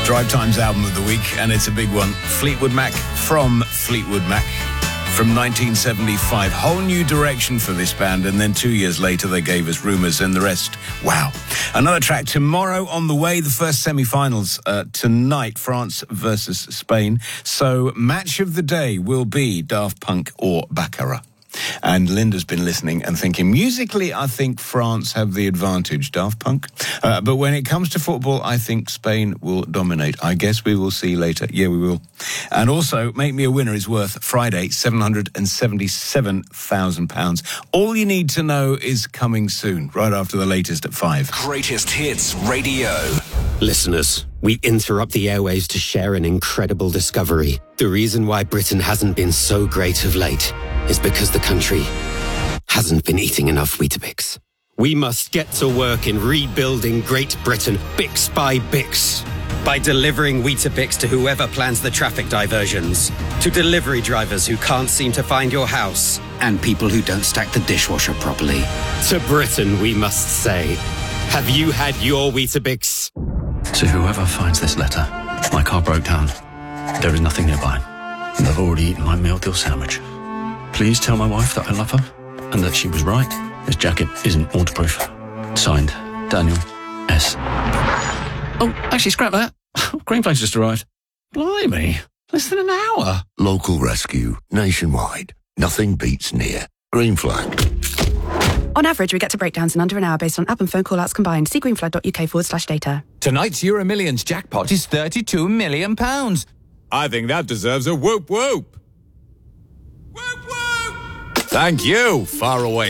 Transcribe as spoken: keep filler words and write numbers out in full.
Drive Time's album of the week, and it's a big one. Fleetwood Mac from Fleetwood Mac from nineteen seventy-five. Whole new direction for this band, and then two years later they gave us Rumours, and the rest, wow. Another track tomorrow on the way, the first semi-finals uh, tonight, France versus Spain. So match of the day will be Daft Punk or Baccarat. And Linda's been listening and thinking, musically, I think France have the advantage, Daft Punk. Uh, but when it comes to football, I think Spain will dominate. I guess we will see later. Yeah, we will. And also, Make Me a Winner is worth, Friday, seven hundred seventy-seven thousand pounds. All you need to know is coming soon, right after the latest at five. Greatest Hits Radio. Listeners, we interrupt the airwaves to share an incredible discovery. The reason why Britain hasn't been so great of late is because the country hasn't been eating enough Weetabix. We must get to work in rebuilding Great Britain, Bix by Bix. By delivering Weetabix to whoever plans the traffic diversions, to delivery drivers who can't seem to find your house, and people who don't stack the dishwasher properly. To Britain, we must say, have you had your Weetabix? To whoever finds this letter, my car broke down. There is nothing nearby, and I've already eaten my meal deal sandwich. Please tell my wife that I love her and that she was right. This jacket isn't waterproof. Signed, Daniel S. Oh, actually, scrap that. Green Flag's just arrived. Blimey, less than an hour. Local rescue, nationwide. Nothing beats near. Green Flag. On average, we get to breakdowns in under an hour based on app and phone call-outs combined. See greenflag.uk forward slash data. Tonight's Euro Millions jackpot is thirty-two million pounds. I think that deserves a whoop whoop. Whoop whoop! Thank you, far away